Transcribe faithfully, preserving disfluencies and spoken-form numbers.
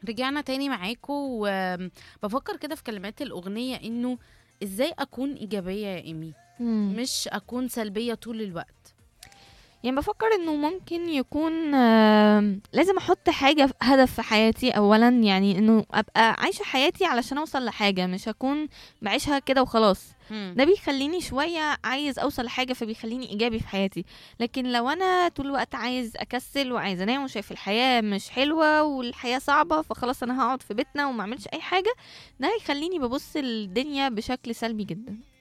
رجعنا تاني معاكم وبفكر كده في كلمات الأغنية إنه إزاي أكون إيجابية يا إيمي، مم. مش أكون سلبية طول الوقت. يعني بفكر انه ممكن يكون آم، لازم احط حاجة هدف في حياتي اولا، يعني انه ابقى عايشة حياتي علشان اوصل لحاجة، مش اكون بعيشها كده وخلاص. مم. ده بيخليني شوية عايز اوصل لحاجة، فبيخليني ايجابي في حياتي. لكن لو انا طول الوقت عايز اكسل وعايز انام وشايف الحياة مش حلوة والحياة صعبة، فخلاص انا هقعد في بيتنا وما اعملش اي حاجة، ده هيخليني ببص الدنيا بشكل سلبي جدا.